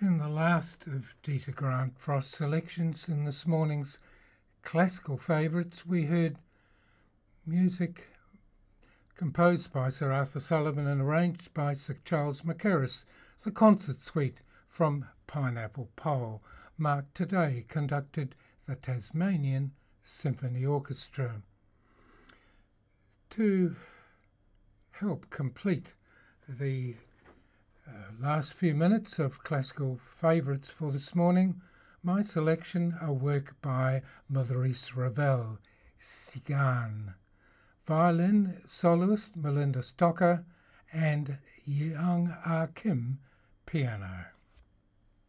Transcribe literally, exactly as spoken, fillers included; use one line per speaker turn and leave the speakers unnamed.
In the last of Dieter Grant Frost's selections in this morning's classical favourites, we heard music composed by Sir Arthur Sullivan and arranged by Sir Charles Mackerras, the concert suite from Pineapple Pole. Mark Today conducted the Tasmanian Symphony Orchestra. To help complete the uh, last few minutes of classical favourites for this morning, my selection, a work by Maurice Ravel, Cigane. Violin soloist Melinda Stocker and Young Ah Kim, piano.